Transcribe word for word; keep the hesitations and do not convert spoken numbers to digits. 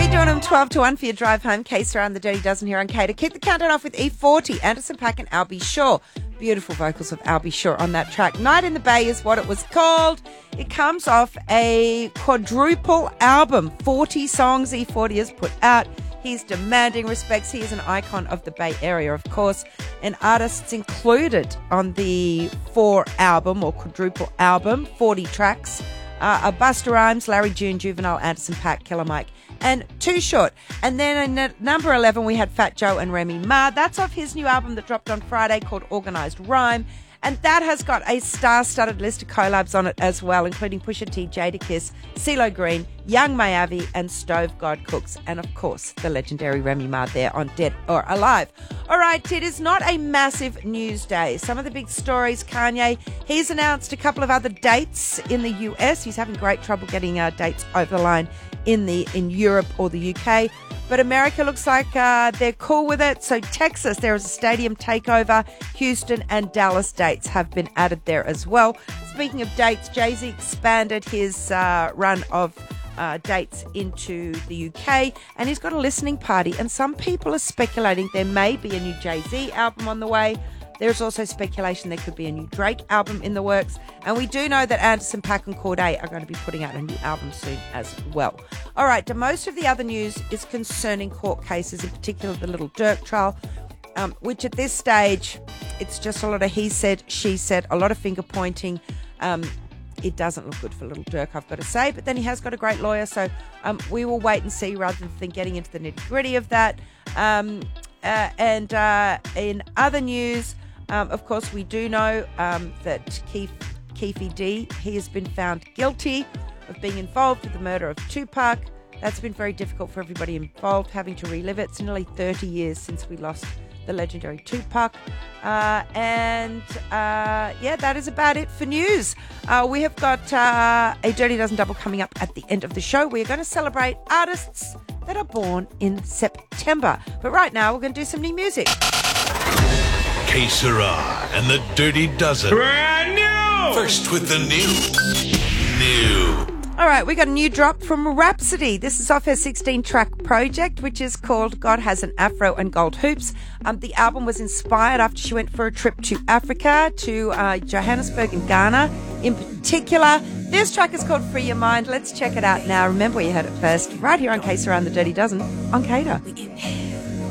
doing them twelve to one for your drive home. Case around the Dirty Dozen here on K to keep the countdown off with E forty, Anderson .Paak and Albie Shaw. Beautiful vocals of Albie Shaw on that track. Night in the Bay is what it was called. It comes off a quadruple album. forty songs E forty has put out. He's demanding respects. He is an icon of the Bay Area, of course. And artists included on the four album or quadruple album, forty tracks, uh, are Busta Rhymes, Larry June, Juvenile, Anderson .Paak, Killer Mike, and Too Short. And then at number eleven, we had Fat Joe and Remy Ma. That's off his new album that dropped on Friday called Organised Rhyme. And that has got a star-studded list of collabs on it as well, including Pusha T, Jadakiss, CeeLo Green, Young Miyavi, and Stove God Cooks. And, of course, the legendary Remy Ma there on Dead or Alive. All right, it is not a massive news day. Some of the big stories, Kanye, he's announced a couple of other dates in the U S. He's having great trouble getting uh, dates over the line in the in Europe or the U K. But America looks like uh, they're cool with it. So Texas, there is a stadium takeover. Houston and Dallas dates have been added there as well. Speaking of dates, Jay-Z expanded his uh, run of uh, dates into the U K, and he's got a listening party. And some people are speculating there may be a new Jay-Z album on the way. There's also speculation there could be a new Drake album in the works. And we do know that Anderson .Paak and Cordae are going to be putting out a new album soon as well. All right, the most of the other news is concerning court cases, in particular the Little Dirk trial, um, which at this stage, it's just a lot of he said, she said, a lot of finger pointing. Um, it doesn't look good for Little Dirk, I've got to say. But then he has got a great lawyer, so um, we will wait and see rather than getting into the nitty-gritty of that. Um, uh, and uh, in other news, Um, of course, we do know um, that Keith, Keefe D, he has been found guilty of being involved with the murder of Tupac. That's been very difficult for everybody involved, having to relive it. It's nearly thirty years since we lost the legendary Tupac. Uh, and, uh, yeah, that is about it for news. Uh, we have got uh, a Dirty Dozen Double coming up at the end of the show. We are going to celebrate artists that are born in September. But right now, we're going to do some new music. Que Sera and the Dirty Dozen. Brand new! First with the new. New. All right, we got a new drop from Rhapsody. This is off her sixteen-track project, which is called God Has an Afro and Gold Hoops. Um, the album was inspired after she went for a trip to Africa, to uh, Johannesburg and Ghana in particular. This track is called Free Your Mind. Let's check it out now. Remember, you heard it first, right here on Que Sera and the Dirty Dozen on K D A.